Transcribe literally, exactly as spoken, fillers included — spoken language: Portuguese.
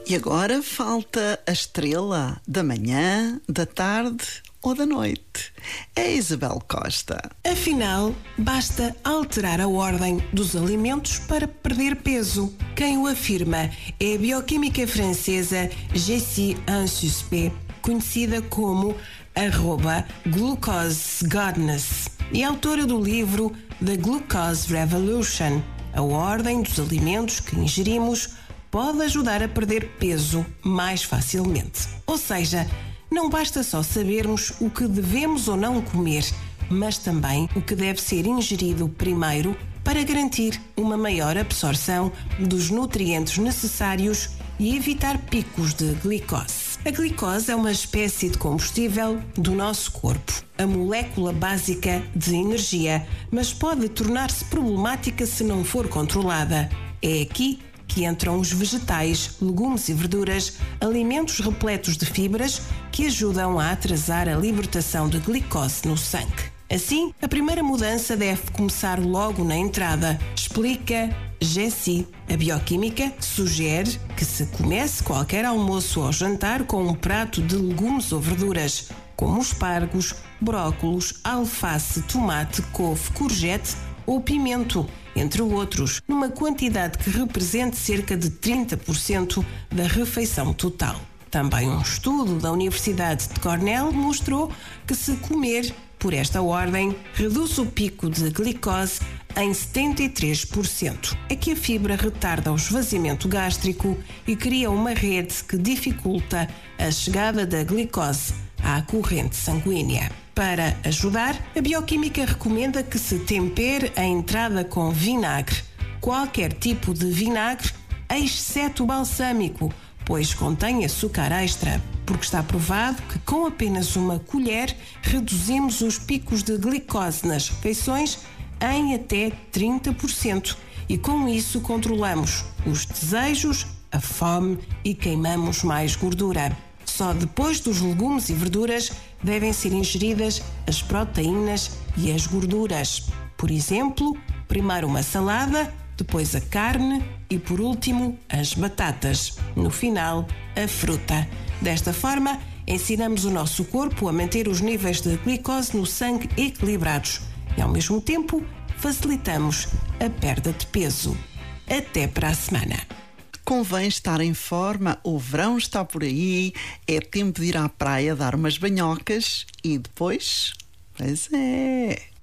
E agora falta a estrela da manhã, da tarde ou da noite. É a Isabel Costa. Afinal, basta alterar a ordem dos alimentos para perder peso. Quem o afirma é a bioquímica francesa Jessie Insuspect, conhecida como arroba Glucose Goddess, e autora do livro The Glucose Revolution. A ordem dos alimentos que ingerimos pode ajudar a perder peso mais facilmente. Ou seja, não basta só sabermos o que devemos ou não comer, mas também o que deve ser ingerido primeiro para garantir uma maior absorção dos nutrientes necessários e evitar picos de glicose. A glicose é uma espécie de combustível do nosso corpo, a molécula básica de energia, mas pode tornar-se problemática se não for controlada. É aqui que entram os vegetais, legumes e verduras, alimentos repletos de fibras que ajudam a atrasar a libertação de glicose no sangue. Assim, a primeira mudança deve começar logo na entrada, explica Jessie. A bioquímica sugere que se comece qualquer almoço ou jantar com um prato de legumes ou verduras, como espargos, brócolos, alface, tomate, couve, courgette ou pimento, entre outros, numa quantidade que represente cerca de trinta por cento da refeição total. Também um estudo da Universidade de Cornell mostrou que se comer por esta ordem reduz o pico de glicose em setenta e três por cento. É que a fibra retarda o esvaziamento gástrico e cria uma rede que dificulta a chegada da glicose à corrente sanguínea. Para ajudar, a bioquímica recomenda que se tempere a entrada com vinagre, qualquer tipo de vinagre, exceto o balsâmico, pois contém açúcar extra, porque está provado que com apenas uma colher reduzimos os picos de glicose nas refeições em até trinta por cento e com isso controlamos os desejos, a fome e queimamos mais gordura. Só depois dos legumes e verduras devem ser ingeridas as proteínas e as gorduras. Por exemplo, primeiro uma salada, depois a carne e, por último, as batatas. No final, a fruta. Desta forma, ensinamos o nosso corpo a manter os níveis de glicose no sangue equilibrados e, ao mesmo tempo, facilitamos a perda de peso. Até para a semana. Convém estar em forma, o verão está por aí, é tempo de ir à praia dar umas banhocas e depois, pois é...